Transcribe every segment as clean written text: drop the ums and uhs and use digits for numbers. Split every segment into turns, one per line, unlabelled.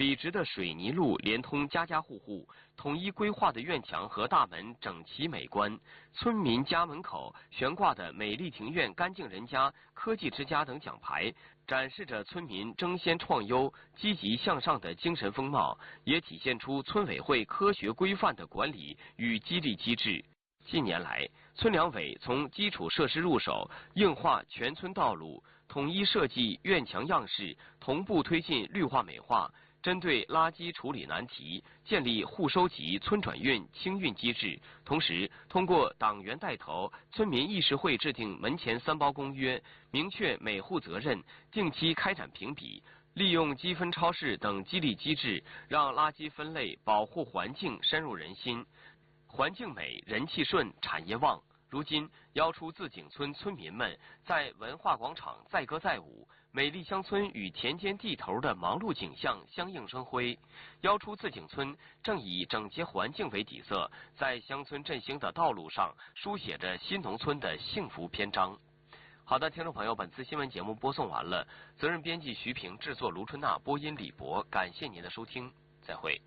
笔直的水泥路连通家家户户，统一规划的院墙和大门整齐美观，村民家门口悬挂的美丽庭院、干净人家、科技之家等奖牌，展示着村民争先创优、积极向上的精神风貌，也体现出村委会科学规范的管理与激励机制。近年来，村两委从基础设施入手，硬化全村道路，统一设计院墙样式，同步推进绿化美化。针对垃圾处理难题，建立户收集、村转运、清运机制，同时通过党员带头、村民议事会制定门前三包公约，明确每户责任，定期开展评比，利用积分超市等激励机制，让垃圾分类、保护环境深入人心。环境美，人气顺，产业旺。如今，邀出自井村村民们在文化广场载歌载舞，美丽乡村与田间地头的忙碌景象相映生辉。邀出自井村正以整洁环境为底色，在乡村振兴的道路上书写着新农村的幸福篇章。好的，听众朋友，本次新闻节目播送完了，责任编辑徐平，制作卢春娜，播音李博，感谢您的收听，再会。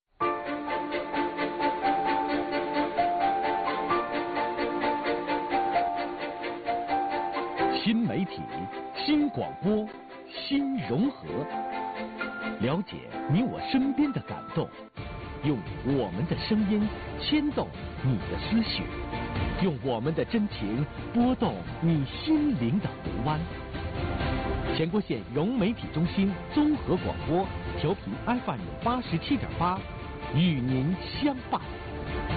新媒体、新广播、新融合，了解你我身边的感动，用我们的声音牵动你的思绪，用我们的真情拨动你心灵的湖湾。前郭县融媒体中心综合广播，调频 FM 87.8，与您相伴。